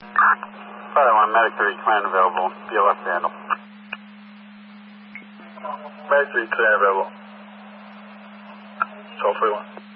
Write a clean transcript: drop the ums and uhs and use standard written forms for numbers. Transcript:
Probably want Medic 3 clan available. BLF handle. Medic 3 clan available. 1241.